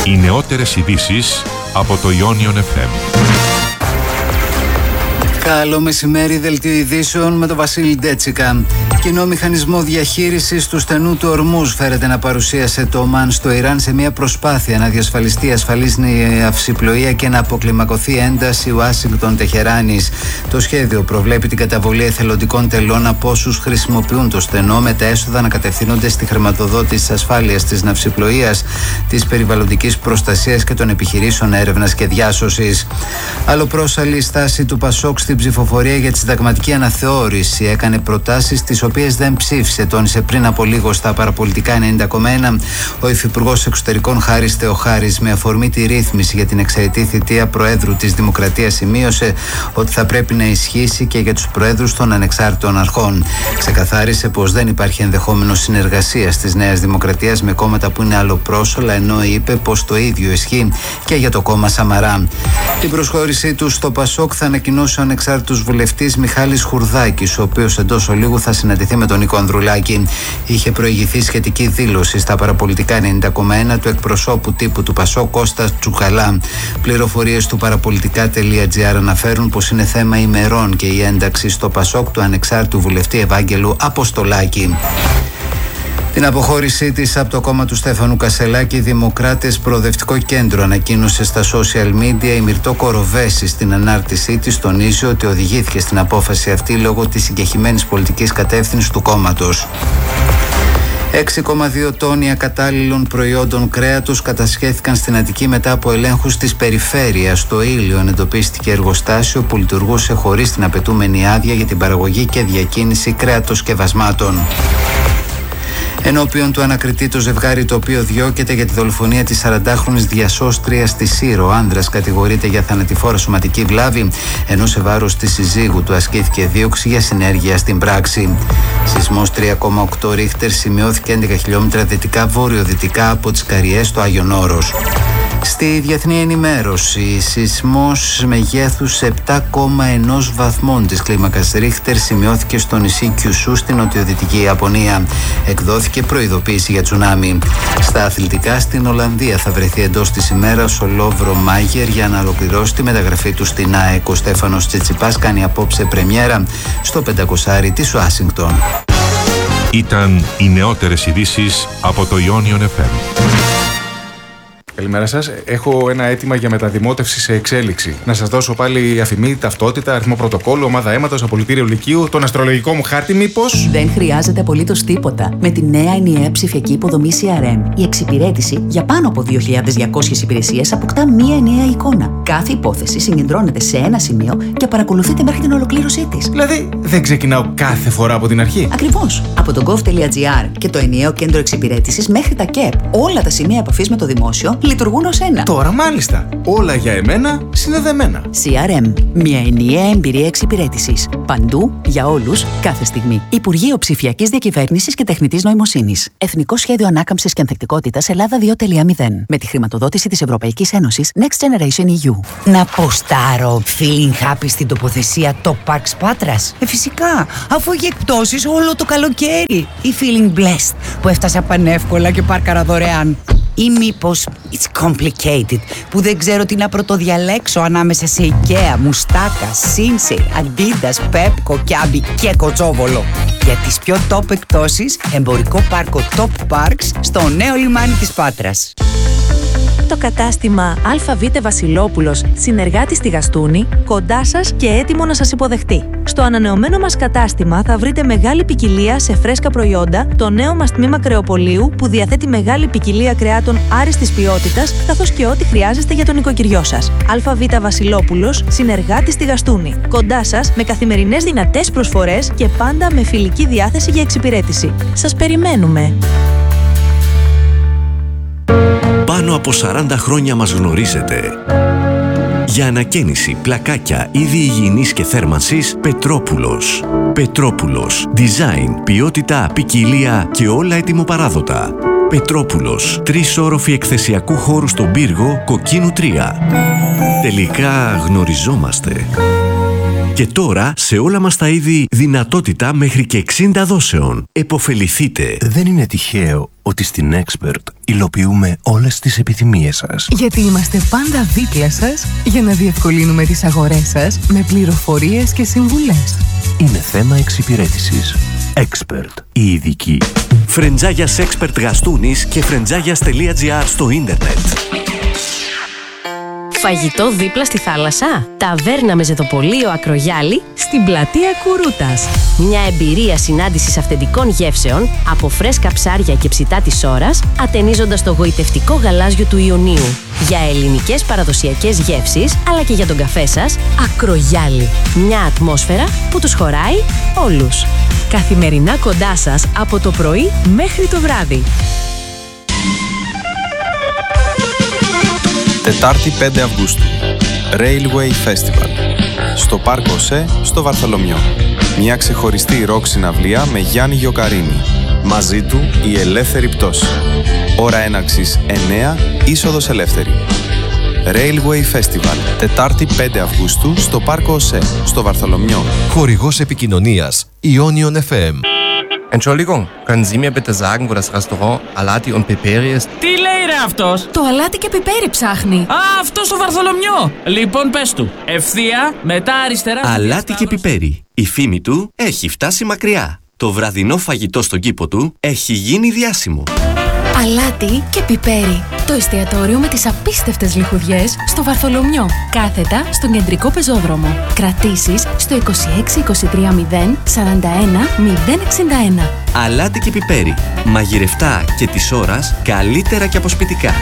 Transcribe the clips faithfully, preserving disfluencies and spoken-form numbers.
Οι νεότερες ειδήσεις από το Ionion εφ εμ. Καλό μεσημέρι, δελτίο ειδήσεων με τον Βασίλη Ντέτσικα. Κοινό μηχανισμό διαχείρισης του στενού του Ορμούζ φέρεται να παρουσίασε το Ομάν στο Ιράν σε μια προσπάθεια να διασφαλιστεί ασφαλής ναυσιπλοεία και να αποκλιμακωθεί ένταση Ουάσιγκτον-Τεχεράνης. Το σχέδιο προβλέπει την καταβολή εθελοντικών τελών από όσους χρησιμοποιούν το στενό, με τα έσοδα να κατευθύνονται στη χρηματοδότηση της ασφάλειας της ναυσιπλοείας, της περιβαλλοντικής προστασίας και των επιχειρήσεων έρευνας και διάσωσης. Αλλοπρόσαλη στάση του Πασόκ στην ψηφοφορία για τη συνταγματική αναθεώρηση. Έκανε προτάσεις τις οποίες δεν ψήφισε, τόνισε πριν από λίγο στα παραπολιτικά ενενήντα κόμμα ένα ο Υφυπουργός Εξωτερικών Χάρης Θεοχάρης. Με αφορμή τη ρύθμιση για την εξαετή θητεία Προέδρου της Δημοκρατίας, σημείωσε ότι θα πρέπει να ισχύσει και για τους Προέδρους των ανεξάρτητων αρχών. Ξεκαθάρισε πως δεν υπάρχει ενδεχόμενο συνεργασίας της Νέας Δημοκρατίας με κόμματα που είναι αλλοπρόσωλα, ενώ είπε πως το ίδιο ισχύει και για το κόμμα Σαμαρά. Την προσχώρησή του στο Πασόκ θα ανακοινώσει ο ανεξάρτητος βουλευτής Μιχάλης Χουρδάκης, ο οποίος εντός ολίγου θα συναντηθεί με τον Νίκο Ανδρουλάκη. Είχε προηγηθεί σχετική δήλωση στα παραπολιτικά ενενήντα κόμμα ένα του εκπροσώπου τύπου του Πασόκ Κώστας Τσουκαλά. Πληροφορίες του παραπολιτικά.gr αναφέρουν πως είναι θέμα ημερών και η ένταξη στο Πασόκ του ανεξάρτητου βουλευτή Ευάγγελου Αποστολάκη. Την αποχώρησή της από το κόμμα του Στέφανου Κασελάκη, οι Δημοκράτες Προοδευτικό Κέντρο ανακοίνωσε στα social media. Η Μυρτώ Κοροβέση στην ανάρτησή της τονίζει ότι οδηγήθηκε στην απόφαση αυτή λόγω της συγκεχημένης πολιτικής κατεύθυνσης του κόμματος. έξι κόμμα δύο τόνοι ακατάλληλων προϊόντων κρέατος κατασχέθηκαν στην Αττική μετά από ελέγχους της περιφέρειας. Στο Ήλιον εντοπίστηκε εργοστάσιο που λειτουργούσε χωρίς την απαιτούμενη άδεια για την παραγωγή και διακίνηση κρέατος σκευασμάτων. Ενώπιον του ανακριτή το ζευγάρι, το οποίο διώκεται για τη δολοφονία της σαραντάχρονης διασώστριας στη Σύρο. Ο άνδρας κατηγορείται για θανατηφόρα σωματική βλάβη, ενώ σε βάρος της συζύγου του ασκήθηκε δίωξη για συνέργεια στην πράξη. Σεισμός τρία κόμμα οκτώ ρίχτερ σημειώθηκε έντεκα χιλιόμετρα δυτικά βορειοδυτικά από τις Καριές στο Άγιον Όρος. Στη διεθνή ενημέρωση, σεισμός μεγέθους επτά κόμμα ένα βαθμών της κλίμακας Ρίχτερ σημειώθηκε στο νησί Κιουσού στην νοτιοδυτική Ιαπωνία. Εκδόθηκε προειδοποίηση για τσουνάμι. Στα αθλητικά, στην Ολλανδία θα βρεθεί εντός της ημέρας ο Λόβρο Μάγερ για να ολοκληρώσει τη μεταγραφή του στην ΑΕΚ. Ο Στέφανος Τσιτσιπάς κάνει απόψε πρεμιέρα στο πεντακόσια της Ουάσιγκτον. Ήταν οι νεότερες ειδήσεις από το Ionion εφ εμ. Καλημέρα σας. Έχω ένα αίτημα για μεταδημότευση σε εξέλιξη. Να σας δώσω πάλι αφημί, ταυτότητα, αριθμό πρωτοκόλλου, ομάδα αίματος, απολυτήριο λυκείου, τον αστρολογικό μου χάρτη, μήπως? Δεν χρειάζεται απολύτως τίποτα. Με τη νέα ενιαία ψηφιακή υποδομή σι αρ εμ, η εξυπηρέτηση για πάνω από δύο χιλιάδες διακόσιες υπηρεσίες αποκτά μία ενιαία εικόνα. Κάθε υπόθεση συγκεντρώνεται σε ένα σημείο και παρακολουθείται μέχρι την ολοκλήρωσή της. Δηλαδή, δεν ξεκινάω κάθε φορά από την αρχή. Ακριβώς. Από το gov.gr και το ενιαίο κέντρο εξυπηρέτησης μέχρι τα ΚΕΠ, όλα τα σημεία επαφής με το δημόσιο λειτουργούν ως ένα. Τώρα μάλιστα. Όλα για εμένα συνδεδεμένα. σι αρ εμ. Μια ενιαία εμπειρία εξυπηρέτησης. Παντού, για όλους, κάθε στιγμή. Υπουργείο Ψηφιακής Διακυβέρνησης και Τεχνητής Νοημοσύνης. Εθνικό Σχέδιο Ανάκαμψης και Ανθεκτικότητας Ελλάδα δύο κόμμα μηδέν. Με τη χρηματοδότηση της Ευρωπαϊκής Ένωσης Next Generation ι γιου. Να ποστάρω feeling happy στην τοποθεσία Top Parks Πάτρας. Ε, φυσικά, αφού έχει εκπτώσεις όλο το καλοκαίρι. Ή feeling blessed που έφτασα πανεύκολα και πάρκαρα δωρεάν. Ή μήπως it's complicated που δεν ξέρω τι να πρωτοδιαλέξω ανάμεσα σε IKEA, Μουστάκα, Sinsei, Adidas, Pepco, Kiabi και Κοτσόβολο. Για τις πιο top εκπτώσεις, εμπορικό πάρκο Top Parks στο νέο λιμάνι της Πάτρας. Το κατάστημα ΑΒ Βασιλόπουλος, συνεργάτη στη Γαστούνη, κοντά σας και έτοιμο να σας υποδεχτεί. Στο ανανεωμένο μας κατάστημα θα βρείτε μεγάλη ποικιλία σε φρέσκα προϊόντα, το νέο μας τμήμα κρεοπολίου που διαθέτει μεγάλη ποικιλία κρεάτων άριστης ποιότητας, καθώς και ό,τι χρειάζεστε για τον οικοκυριό σας. ΑΒ Βασιλόπουλος, συνεργάτη στη Γαστούνη, κοντά σας με καθημερινές δυνατές προσφορές και πάντα με φιλική διάθεση για εξυπηρέτηση. Σας περιμένουμε! Πάνω από σαράντα χρόνια μας γνωρίζετε. Για ανακαίνιση, πλακάκια, είδη υγιεινής και θέρμανσης, Πετρόπουλος. Πετρόπουλος. Design, ποιότητα, ποικιλία και όλα ετοιμοπαράδοτα. Πετρόπουλος. Τρεις όροφοι εκθεσιακού χώρου στον πύργο, Κοκκίνου τρία. Τελικά γνωριζόμαστε. Και τώρα σε όλα μας τα είδη δυνατότητα μέχρι και εξήντα δόσεων. Εποφεληθείτε. Δεν είναι τυχαίο ότι στην Expert υλοποιούμε όλες τις επιθυμίες σας. Γιατί είμαστε πάντα δίπλα σας για να διευκολύνουμε τις αγορές σας με πληροφορίες και συμβουλές. Είναι θέμα εξυπηρέτησης. Expert, η ειδική. Φρεντζάγιας Expert Γαστούνης και φρεντζάγιας.gr στο ίντερνετ. Φαγητό δίπλα στη θάλασσα. Ταβέρνα με ζεδοπολείο Ακρογιάλη στην πλατεία Κουρούτας. Μια εμπειρία συνάντησης αυθεντικών γεύσεων από φρέσκα ψάρια και ψητά της ώρας, ατενίζοντας το γοητευτικό γαλάζιο του Ιωνίου. Για ελληνικές παραδοσιακές γεύσεις, αλλά και για τον καφέ σας, Ακρογιάλη. Μια ατμόσφαιρα που τους χωράει όλους. Καθημερινά κοντά σας από το πρωί μέχρι το βράδυ. Τετάρτη πέντε Αυγούστου, Railway Festival, στο Πάρκο ΣΕ, στο Βαρθολομιό. Μια ξεχωριστή ροκ συναυλία με Γιάννη Γιοκαρίνη. Μαζί του η ελεύθερη πτώση. Ώρα έναρξης εννέα, είσοδος ελεύθερη. Railway Festival, Τετάρτη πέντε Αυγούστου, στο Πάρκο ΣΕ, στο Βαρθολομιό. Χορηγός επικοινωνίας, Ionion εφ εμ. Entschuldigung, können Sie mir bitte sagen, wo das Restaurant Alati und Piperi ist? Τι λέει ρε αυτός? Το Αλάτι και Πιπέρι ψάχνει. Α, αυτό στο Βαρθολομιό. Λοιπόν, πες του. Ευθεία, μετά αριστερά. Αλάτι και Πιπέρι. Η φήμη του έχει φτάσει μακριά. Το βραδινό φαγητό στον κήπο του έχει γίνει διάσημο. Αλάτι και Πιπέρι. Το εστιατόριο με τις απίστευτες λιχουδιές στο Βαρθολομιό. Κάθετα στον κεντρικό πεζόδρομο. Κρατήσεις στο είκοσι έξι είκοσι τρία μηδέν σαράντα ένα μηδέν εξήντα ένα. Αλάτι και Πιπέρι. Μαγειρευτά και της ώρας καλύτερα και αποσπιτικά.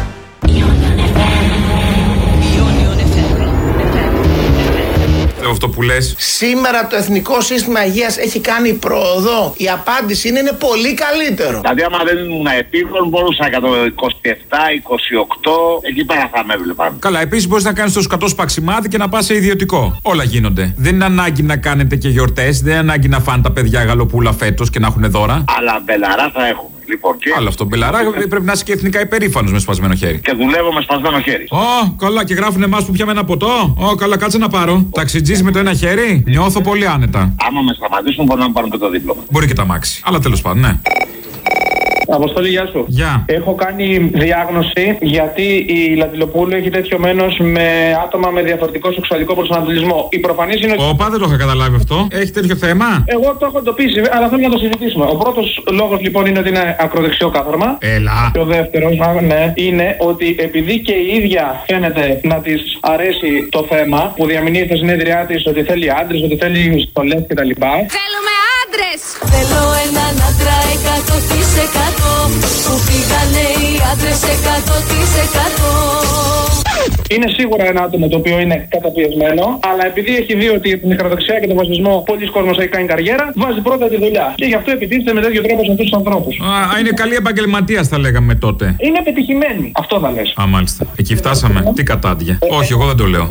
Αυτό που λες. Σήμερα το Εθνικό Σύστημα Υγείας έχει κάνει πρόοδο. Η απάντηση είναι, είναι πολύ καλύτερο. Δηλαδή, άμα δεν ήμουν επίγον, μπορούσα εκατό είκοσι επτά, είκοσι οκτώ, εκεί πέρα θα με έβλεπαν. Καλά, επίσης μπορείς να κάνεις το σκατό σπαξιμάδι και να πας σε ιδιωτικό. Όλα γίνονται. Δεν είναι ανάγκη να κάνετε και γιορτές, δεν είναι ανάγκη να φάνε τα παιδιά γαλοπούλα φέτος και να έχουν δώρα. Αλλά μπελαρά θα έχουμε. Λοιπόν, και... Άλλο αυτό, μπελαρά, πρέπει να είσαι και εθνικά υπερήφανος με σπασμένο χέρι. Και δουλεύω με σπασμένο χέρι. Ω, oh, καλά, και γράφουν εμάς που πιάμε ένα ποτό. Ω, oh, καλά, κάτσε να πάρω. Oh. Ταξιτζής με το ένα χέρι, νιώθω πολύ άνετα. Άμα με σταματήσουν, μπορούν να μου πάρουν και το δίπλωμα. Μπορεί και τα μάξι. Αλλά τέλος πάντων, ναι. Αποστόλη, γεια σου. Γεια. Έχω κάνει διάγνωση γιατί η Λατιλοπούλου έχει τέτοιο μένος με άτομα με διαφορετικό σεξουαλικό προσανατολισμό. Η προφανής είναι ότι. Όπα, δεν το είχα καταλάβει αυτό. Έχει τέτοιο θέμα. Εγώ το έχω εντοπίσει, αλλά θέλω να το συζητήσουμε. Ο πρώτος λόγος λοιπόν είναι ότι είναι ακροδεξιό κάθαρμα. Έλα. Και ο δεύτερος, ναι, είναι ότι επειδή και η ίδια φαίνεται να της αρέσει το θέμα που διαμηνύει στα συνέδριά της ότι θέλει άντρες, ότι θέλει στολές κτλ. Θέλουμε άντρες! Θέλω έναν άντρα εκατό τοις εκατό που πήγανε οι άντρες εκατό τοις εκατό. Είναι σίγουρα ένα άτομο το οποίο είναι καταπιεσμένο, αλλά επειδή έχει δει ότι την ακροδεξιά και τον φασισμό πολλοί κόσμος έχει κάνει καριέρα, βάζει πρώτα τη δουλειά. Και γι' αυτό επιτίθεται με τέτοιο τρόπο σε αυτούς τους ανθρώπους. Α, είναι καλή επαγγελματίας, θα λέγαμε τότε. Είναι πετυχημένη. Αυτό θα λες. Α, μάλιστα. Εκεί φτάσαμε. Τι κατάντια. Όχι, εγώ δεν το λέω.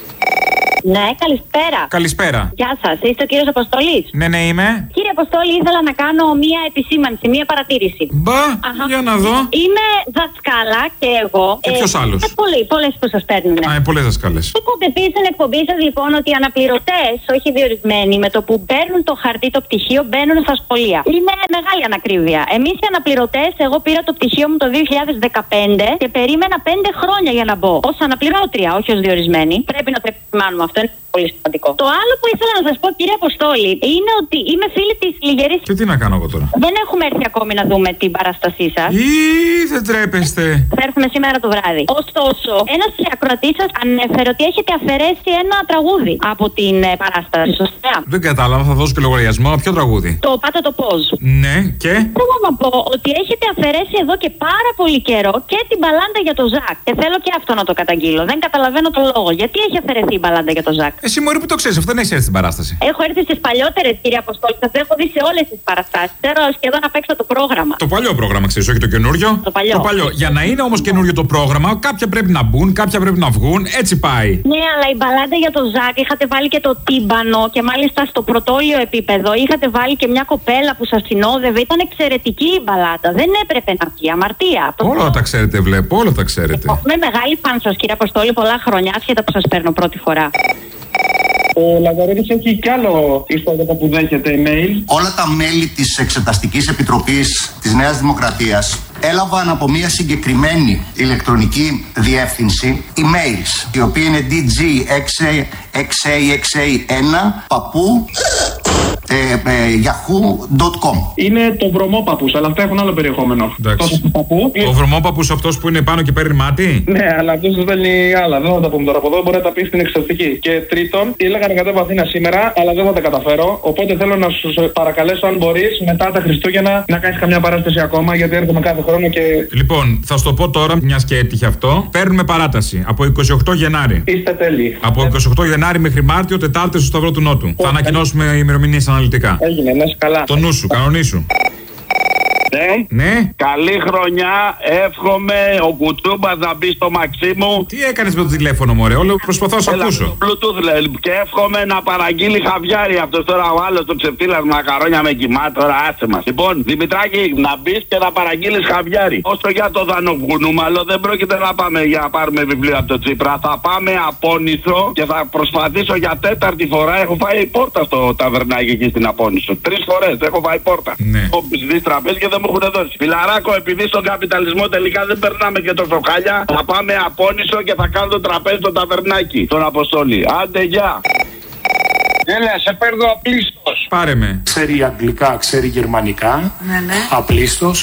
Ναι, καλησπέρα. Καλησπέρα. Γεια σας, είστε ο κύριος Αποστολής? Ναι, ναι, είμαι. Κύριε Αποστόλη, ήθελα να κάνω μία επισήμανση, μία παρατήρηση. Μπα, Αχα. για να δω. Είμαι δασκάλα και εγώ. Και ε, ποιος άλλος? Ε, πολλοί, πολλές που σας παίρνουν. Α, ε, πολλές δασκάλες. Έχετε πει στην εκπομπή σας λοιπόν ότι οι αναπληρωτές, όχι διορισμένοι, με το που παίρνουν το χαρτί το πτυχίο, μπαίνουν στα σχολεία. Είναι μεγάλη ανακρίβεια. Εμείς οι αναπληρωτές, εγώ πήρα το πτυχίο μου το δύο χιλιάδες δεκαπέντε και περίμενα πέντε χρόνια για να μπω. Ως αναπληρώτρια, όχι ως διορισμένη. Πρέπει να το επισημάνουμε αυτό. Είναι πολύ σημαντικό. Το άλλο που ήθελα να σας πω, κύριε Αποστόλη, είναι ότι είμαι φίλη της Λιγερής. Και τι να κάνω εγώ τώρα? Δεν έχουμε έρθει ακόμη να δούμε την παράστασή σας. Ή δεν τρέπεστε. Θα έρθουμε σήμερα το βράδυ. Ωστόσο, ένας ακροατής σας ανέφερε ότι έχετε αφαιρέσει ένα τραγούδι από την ε, παράσταση. Σωστά? Δεν κατάλαβα, θα δώσω και λογαριασμό. Ποιο τραγούδι? Το πάτε το πώς. Ναι, και. Θέλω να πω ότι έχετε αφαιρέσει εδώ και πάρα πολύ καιρό και την μπαλάντα για το Ζακ. Και θέλω και αυτό να το καταγγείλω. Δεν καταλαβαίνω το λόγο. Γιατί έχει αφαιρεθεί η μπαλάντα για το Ζακ? Εσύ μωρή που το ξέρεις, αυτό δεν έχει έρθει στην παράσταση. Έχω έρθει στις παλιότερες, κύριε Αποστόλη. Σας έχω δει σε όλες τις παραστάσεις. Ξέρω σχεδόν απ' έξω το πρόγραμμα. Το παλιό πρόγραμμα, ξέρεις, όχι το καινούριο. Το παλιό. Το παλιό. Για να είναι όμως καινούριο το πρόγραμμα, κάποια πρέπει να μπουν, κάποια πρέπει να βγουν. Έτσι πάει. Ναι, αλλά η μπαλάντα για το Ζακ είχατε βάλει και το τύμπανο και μάλιστα στο πρωτόλιο επίπεδο είχατε βάλει και μια κοπέλα που σας συνόδευε. Ήταν εξαιρετική η μπαλάντα. Δεν έπρεπε να βγει. Αμαρτία. Όλα τα ξέρετε, βλέπω, όλα τα ξέρετε. Με μεγάλη φαν σας, κύριε Αποστόλη, πολλά χρόνια, άσχετα που σας παίρνω πρώτη φορά. Ο Λαζαρέτης έχει κι άλλο ιστότοπο που δέχεται email. Όλα τα μέλη της Εξεταστικής Επιτροπής της Νέας Δημοκρατίας έλαβαν από μια συγκεκριμένη ηλεκτρονική διεύθυνση emails, η οποία είναι ντι τζι εξ έι εξ έι ένα παππού yahoo τελεία com. Είναι το βρωμόπαπους, αλλά αυτά έχουν άλλο περιεχόμενο. Ο βρωμόπαπους αυτός που είναι πάνω και παίρνει μάτι. Ναι, αλλά αυτός δεν παίρνει άλλα. Δεν θα τα πούμε τώρα από εδώ. Μπορεί να τα πει στην εξεταστική. Και τρίτον, έλεγα να κατέβω Αθήνα σήμερα, αλλά δεν θα τα καταφέρω. Οπότε θέλω να σου παρακαλέσω, αν μπορεί, μετά τα Χριστούγεννα να κάνει καμιά παράσταση ακόμα, γιατί έρχομαι κάθε χρόνο και. Λοιπόν, θα σου το πω τώρα, μια και έτυχε αυτό. Παίρνουμε παράταση από είκοσι οκτώ Γενάρη. Είστε τέλειοι. Από είκοσι οκτώ Γενάρη μέχρι Μάρτιο, Τετάρτη στο Σταυρό του Νότου. Θα ανακοινώσουμε ημερομηνίες αναλυτικά. Έγινε, να είσαι καλά. Το νου σου, κανονίσου. Ναι. Ναι. Καλή χρονιά. Εύχομαι ο Κουτσούμπας να μπει στο Μαξίμου. Τι έκανες με το τηλέφωνο, μωρέ? Όλο προσπαθώ να σε ακούσω. Bluetooth, λέει. Και εύχομαι να παραγγείλει χαβιάρι. Αυτό τώρα ο άλλο το ξεφτύλα μακαρόνια με κοιμά. Τώρα άσε μας. Λοιπόν, Δημητράκη, να μπει και να παραγγείλει χαβιάρι. Όσο για το δανοκουνούμαλο, δεν πρόκειται να πάμε για να πάρουμε βιβλίο από το Τσίπρα. Θα πάμε Απόνησο και θα προσπαθήσω για τέταρτη φορά. Έχω φάει πόρτα στο ταβερνάκι εκεί στην Απόνησο. Τρεις φορές έχω φάει πόρτα. Ναι. Έχω ψηφίσει τραπέζι και δεν μου έχουν δώσει. Φιλαράκο, επειδή στον καπιταλισμό τελικά δεν περνάμε και τόσο χάλια, θα πάμε Απόνησο και θα κάνω το τραπέζι στο ταβερνάκι. Τον Αποστόλη. Άντε, γεια. Έλα, σε παίρνω απλίστος. Πάρε με. Ξέρει αγγλικά, ξέρει γερμανικά. Ναι, ναι. Απλίστος.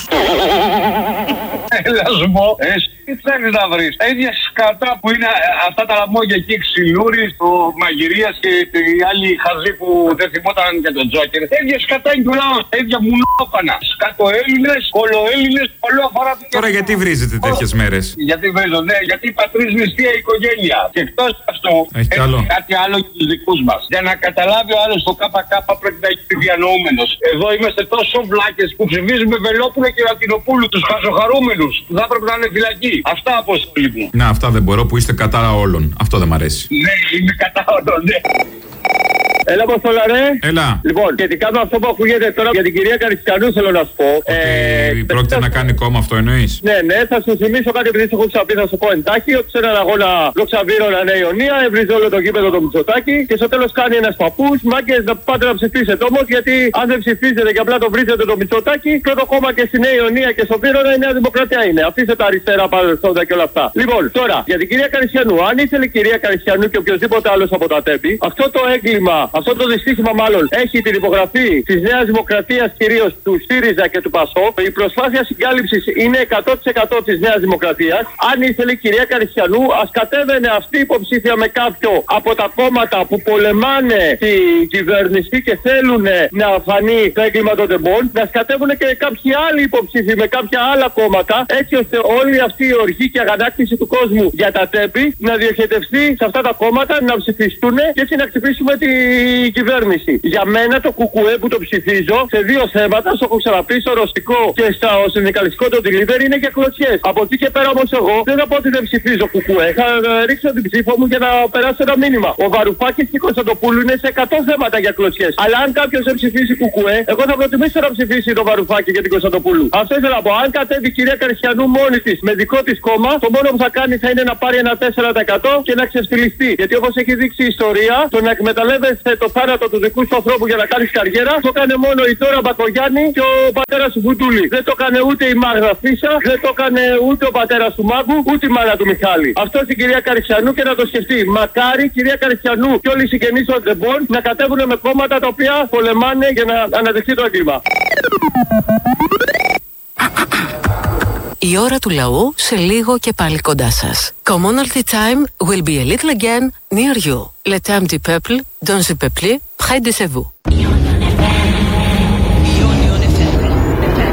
Έλα σου πω, εσύ τι θέλεις να βρεις? Ίδια σκατά που είναι αυτά τα λαμόγια εκεί, Ξυλούρης, ο Μαγειρίας και οι άλλοι χαζοί που δεν θυμόταν και τον Τζόκερ. Ίδια σκατά είναι κιόλα, ίδια μουνόφανα. Σκατοέλληνες, κολοέλληνες, όλο αφορά. Τώρα γιατί βρίζετε τέτοιες μέρες? Γιατί βρίζω, ναι, γιατί η πατρίς μυστία οικογένεια. Και εκτός αυτού, έχει κάτι άλλο για τους δικούς μας. Για να καταλάβει ο άλλος το ΚΚ πρέπει να έχει διανοούμενος. Εδώ είμαστε τόσο βλάκες που ψηφίζουμε Βελόπουλο και Ρατινοπούλου, τους χαζοχαρούμενους. Θα έπρεπε να είναι φυλακή. Αυτά, Αποστόλη μου. Να, αυτά δεν μπορώ που είστε κατά όλων. Αυτό δεν μ' αρέσει. Ναι, είμαι κατά όλων, ναι. Έλα, Αποστόλα, ρε. Έλα. Λοιπόν, σχετικά με αυτό που ακούγεται τώρα για την κυρία Καριστιανού, θέλω να σου πω. Ότι ε, πρόκειται ε, να κάνει κόμμα, αυτό εννοείς? Ναι, ναι, θα σου θυμίσω κάτι επειδή σε έχω ξαναπεί, θα σου πω εντάχει ότι σε έναν αγώνα δόξα Βύρωνα Νέα Ιωνία έβριζε όλο το γήπεδο το Μητσοτάκη και στο τέλος κάνει ένας παππούς, μάγκες να πάτε να ψηφίσετε. Όμως γιατί αν δεν ψηφίζετε και απλά το βρίζετε το Μητσοτάκη, πρώτο κόμμα και στη Νέα Ιωνία και στο Βύρωνα η Νέα Δημοκρατία είναι. Αφήστε τα αριστερά παρελθόντα και όλα αυτά. Λοιπόν, τώρα για την κυρία Καριστιανού, αν ήθελε η κυρία Καριστιανού και οποιοδήποτε άλλο από τα τέμπη, αυτό το έγκλημα, αυτό το δυστύχημα μάλλον έχει την υπογραφή τη Νέα Δημοκρατία, κυρίως του ΣΥΡΙΖΑ και του ΠΑΣΟΚ. Η προσπάθεια συγκάλυψης είναι εκατό τοις εκατό της Νέας Δημοκρατίας. Αν ήθελε η κυρία Καριστιανού, ας κατέβαινε αυτή υποψήφια με κάποιο από τα κόμματα που πολεμάνε την κυβέρνηση και θέλουν να φανεί το έγκλημα των τεμπών, να σκατεύουν και κάποιοι άλλοι υποψήφοι με κάποια άλλα κόμματα, έτσι ώστε όλη αυτή η οργή και αγανάκτηση του κόσμου για τα τέμπη να διοχετευτεί σε αυτά τα κόμματα, να ψηφιστούν και έτσι να χτυπήσουμε την κυβέρνηση. Για μένα το κουκουέ που το ψηφίζω σε δύο θέματα, στο έχω ξαναπεί, στο ρωστικό και στο συνδικαλιστικό το delivery, είναι για κλωτσιές. Από εκεί και πέρα όμως εγώ δεν θα πω ότι δεν ψηφίζω κουκουέ. Θα ρίξω την ψήφο μου για να περάσω ένα μήνυμα. Ο Βαρουφάκης και η Κωνσταντοπούλου είναι σε εκατό θέματα για κλωτσιές. Αλλά αν κάποιος δεν ψηφίσει κουκουέ, εγώ θα προτιμήσω να ψηφίσει τον Βαρουφάκη και την Κωνσταντοπούλου. Αυτό ήθελα να πω. Αν κατέβει η κυρία Καριστιανού μόνη της με δικό της κόμμα, το μόνο που θα κάνει θα είναι να πάρει ένα τέσσερα τοις εκατό και να ξεφτυλιστεί. Γιατί όπως έχει δείξει η ιστορία, το να εκμεταλλεύεσαι το θάνατο του δικού σου ανθρώπου για να κάνει καριέρα, το έκανε μόνο η Τώρα Μπακογιάννη και ο πατέρας του Φουτούλη. Δεν το έκανε ούτε η Μάγδα Φίσα, δεν το έκανε ούτε ο πατέρας του Μάγκου, ούτε η μάνα του Μιχάλη. Αυτό η κυρία Καριστιανού και να το σκεφτεί. Μακάρι η κυρία Καριστιανού και όλοι οι συγγενείς των τεμπών να κατέβουν με κόμματα τα οποία πολεμάνε για να αναδειχθεί το έγκλημα. Η ώρα του λαού σε λίγο και πάλι κοντά σας. Commonalty time will be a little again near you. Le temps du peuple, dans le peuple, près de vous.